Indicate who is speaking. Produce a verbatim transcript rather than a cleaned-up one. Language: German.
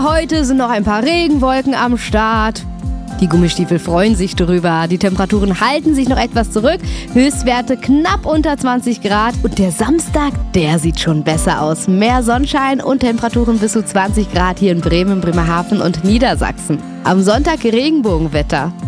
Speaker 1: heute sind noch ein paar Regenwolken am Start. Die Gummistiefel freuen sich drüber. Die Temperaturen halten sich noch etwas zurück. Höchstwerte knapp unter zwanzig Grad. Und der Samstag, der sieht schon besser aus. Mehr Sonnenschein und Temperaturen bis zu zwanzig Grad hier in Bremen, Bremerhaven und Niedersachsen. Am Sonntag Regenbogenwetter.